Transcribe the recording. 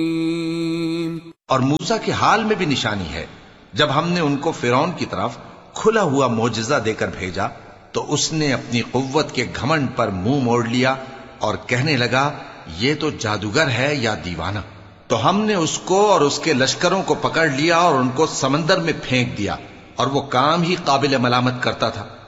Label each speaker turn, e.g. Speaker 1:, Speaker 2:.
Speaker 1: और मूसा के हाल में भी निशानी है, जब हमने उनको फिरौन की तरफ खुला हुआ मोजज़ा देकर भेजा तो उसने अपनी कुव्वत के घमंड पर मुंह मोड़ लिया और कहने लगा, ये तो जादूगर है या दीवाना। तो हमने उसको और उसके लश्करों को पकड़ लिया और उनको समंदर में फेंक दिया, और वो काम ही काबिल मलामत करता था।